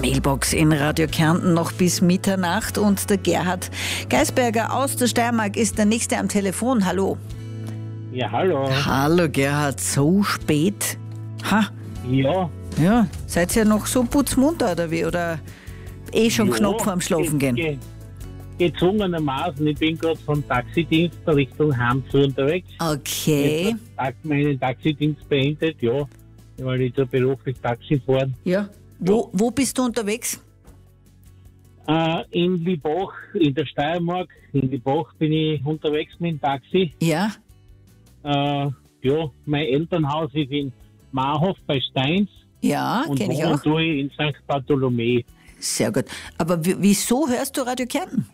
Mailbox in Radio Kärnten noch bis Mitternacht und der Gerhard Geisberger aus der Steiermark ist der Nächste am Telefon. Hallo. Ja, hallo. Hallo Gerhard, so spät? Ha? Ja. Ja, seid ihr noch so putzmunter oder wie? Oder schon knapp vorm Schlafen gehen? Gezwungenermaßen. Ich bin gerade vom Taxidienst Richtung Heim zu unterwegs. Okay. Ich habe meinen Taxidienst beendet, ja, weil ich da beruflich Taxi fahren. Ja. Wo bist du unterwegs? In Liebach, in der Steiermark. In Liebach bin ich unterwegs mit dem Taxi. Ja. Ja, mein Elternhaus ist in Marhof bei Steins. Ja, kenne ich auch. Und tue ich in St. Bartholomä. Sehr gut. Aber wieso hörst du Radio Kärnten?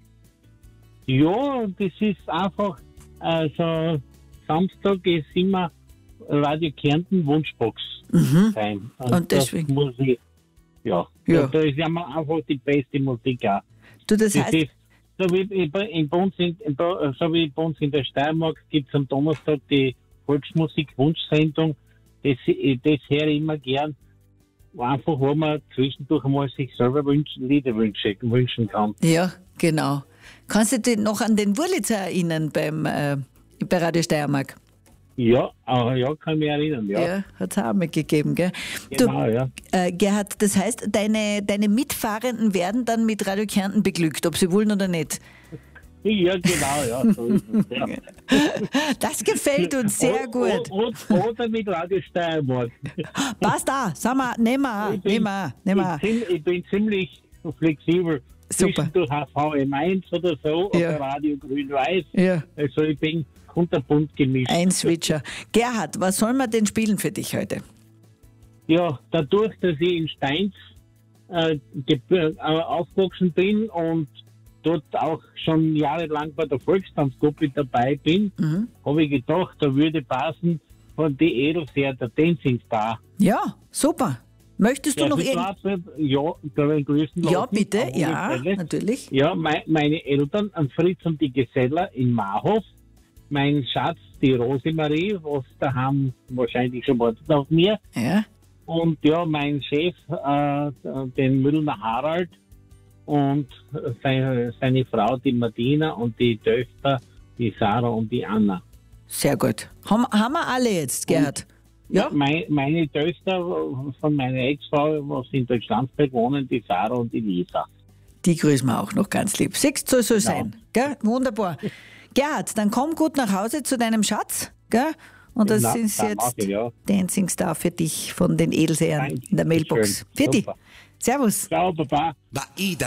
Ja, das ist einfach, also Samstag ist immer Radio Kärnten Wunschbox sein. Und deswegen? Das muss ich, ja. Da ist ja einfach die beste Musik auch. Du, das heißt... Ist, so wie bei uns in der Steiermark gibt es am Donnerstag die Volksmusik-Wunschsendung. Das höre ich immer gern. Einfach, wo man zwischendurch mal sich selber Lieder wünschen kann. Ja, genau. Kannst du dich noch an den Wurlitzer erinnern bei Radio Steiermark? Ja, kann ich mich erinnern, ja. Ja, hat es auch mal gegeben, gell? Genau, du, ja. Gerhard, das heißt, deine Mitfahrenden werden dann mit Radio Kärnten beglückt, ob sie wollen oder nicht? Ja, genau, ja. So ist es, ja. Das gefällt uns sehr gut. Oder mit Radio Steiermark. Passt da, nehmen wir. Ich bin ziemlich flexibel. Super. Zwischendurch auf VM1 oder so, Ja. oder Radio Grün-Weiß. Ja. Also ich bin kunterbunt gemischt. Ein Switcher. Gerhard, was soll man denn spielen für dich heute? Ja, dadurch, dass ich in Steins aufgewachsen bin und dort auch schon jahrelang bei der Volkstanzgruppe dabei bin, habe ich gedacht, da würde passen von die Edelseher, der Dancing Star. Ja, super. Möchtest du noch Ja, grüßen Ja, bitte, ja, natürlich. Ja, meine Eltern, an Fritz und die Geseller in Marhof, mein Schatz, die Rosemarie, was daheim wahrscheinlich schon wartet auf mir. Ja. Und ja, mein Chef, den Müllner Harald und seine Frau, die Martina und die Töchter, die Sarah und die Anna. Sehr gut. Haben wir alle jetzt, Gerhard? Ja. Meine Töchter von meiner Ex-Frau, was in Deutschlandsberg wohnen, die Sarah und die Lisa. Die grüßen wir auch noch ganz lieb. Siehst du, soll sein. Gell? Wunderbar. Gerhard, dann komm gut nach Hause zu deinem Schatz. Gell? Und das ist jetzt Dancing Star für dich von den Edelseern in der Mailbox. Für dich. Servus. Ciao, Papa.